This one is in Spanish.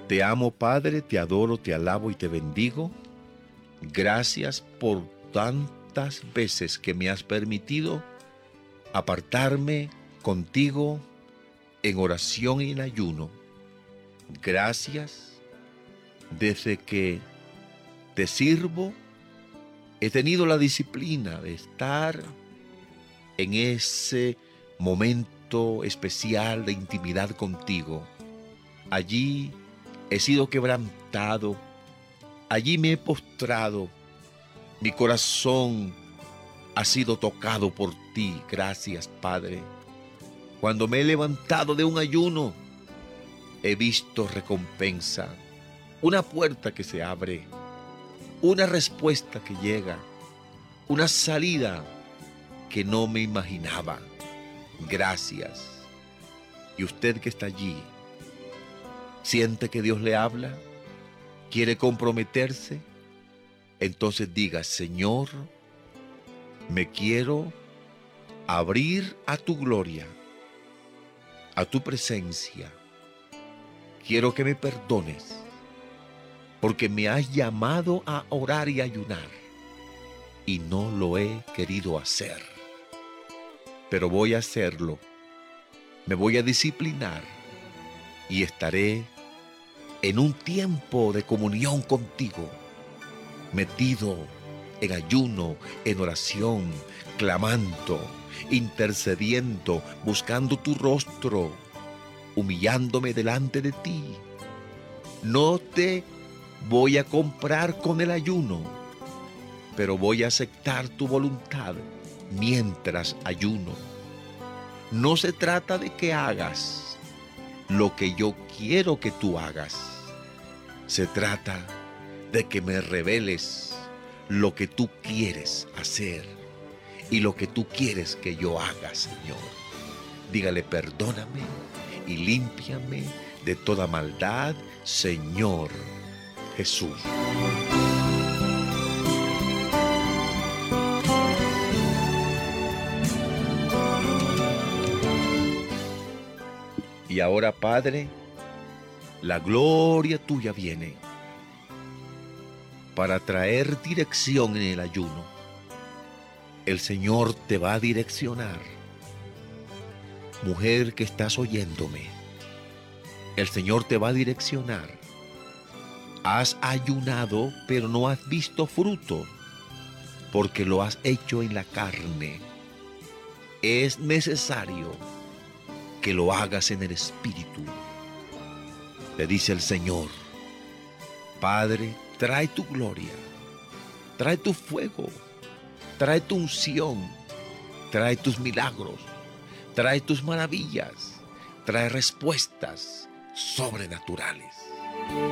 Te amo, Padre, te adoro, te alabo y te bendigo. Gracias por tantas veces que me has permitido apartarme contigo en oración y en ayuno. Gracias. Desde que te sirvo, he tenido la disciplina de estar en ese momento especial de intimidad contigo. Allí he sido quebrantado, allí me he postrado, mi corazón ha sido tocado por ti. Gracias, Padre. Cuando me he levantado de un ayuno, he visto recompensa, una puerta que se abre, una respuesta que llega, una salida que no me imaginaba. Gracias. Y usted que está allí, ¿siente que Dios le habla? ¿Quiere comprometerse? Entonces diga: Señor, me quiero abrir a tu gloria, a tu presencia. Quiero que me perdones, porque me has llamado a orar y ayunar, y no lo he querido hacer. Pero voy a hacerlo. Me voy a disciplinar y estaré en un tiempo de comunión contigo, metido en ayuno, en oración, clamando, intercediendo, buscando tu rostro, humillándome delante de ti. No te voy a comprar con el ayuno, pero voy a aceptar tu voluntad mientras ayuno. No se trata de que hagas lo que yo quiero que tú hagas. Se trata de que me reveles lo que tú quieres hacer y lo que tú quieres que yo haga, Señor. Dígale: perdóname y límpiame de toda maldad, Señor Jesús. Y ahora, Padre, la gloria tuya viene para traer dirección en el ayuno. El Señor te va a direccionar. Mujer que estás oyéndome, el Señor te va a direccionar. Has ayunado, pero no has visto fruto, porque lo has hecho en la carne. Es necesario que lo hagas en el Espíritu. Te dice el Señor: Padre, trae tu gloria, trae tu fuego, trae tu unción, trae tus milagros, trae tus maravillas, trae respuestas sobrenaturales.